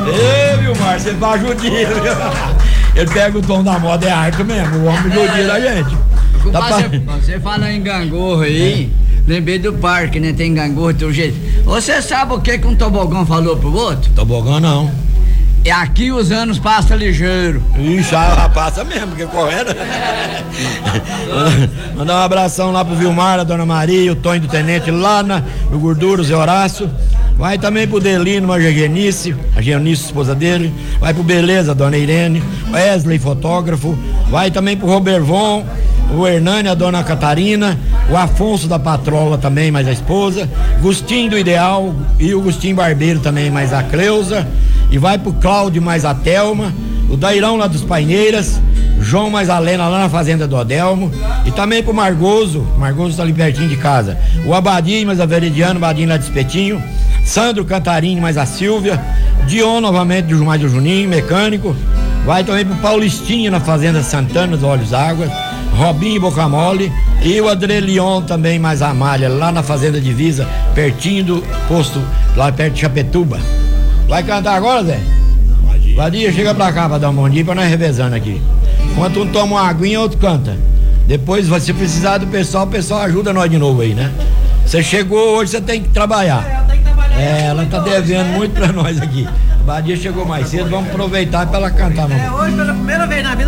Ei, Vilmar, você tá judia, viu? Ele pega o tom da moda, é arte mesmo, o homem judia da gente. Você fala em gangorra aí, lembrei do parque, né? Tem gangorra, tem um jeito. Você sabe o que um tobogã falou pro outro? Tobogã não. É aqui os anos passam ligeiro. Ixi, passa mesmo, porque correndo. Mandar um abração lá pro Vilmar, a Dona Maria, o Tonho do Tenente lá no Gordura, o Zé Horácio. Vai também pro Delino, a Geonice, esposa dele. Vai pro Beleza, a Dona Irene. Wesley, fotógrafo. Vai também pro Robervon, o Hernani, a Dona Catarina. O Afonso da Patrola também, mais a esposa. Gustinho do Ideal e o Gustinho Barbeiro também, mais a Cleusa. E vai pro Cláudio mais a Thelma, o Dairão lá dos Paineiras, João mais a Lena lá na fazenda do Adelmo, e também pro Margoso tá ali pertinho de casa, o Abadinho mais a Veridiano, Abadinho lá de Espetinho, Sandro Cantarinho mais a Silvia, Dion novamente mais o Juninho, mecânico, vai também pro Paulistinha na fazenda Santana dos Olhos Águas, Robinho Bocamole e o Adrelion também mais a Malha lá na fazenda Divisa, pertinho do posto lá perto de Chapetuba. Vai cantar agora, Zé? Vadia, chega pra cá pra dar um bom dia pra nós revezando aqui. Enquanto um toma uma aguinha, outro canta. Depois, se precisar do pessoal, o pessoal ajuda nós de novo aí, né? Você chegou hoje, você tem que trabalhar. Ela tá devendo muito pra nós aqui. A Vadia chegou mais cedo, vamos aproveitar pra ela cantar. Hoje pela primeira vez na vida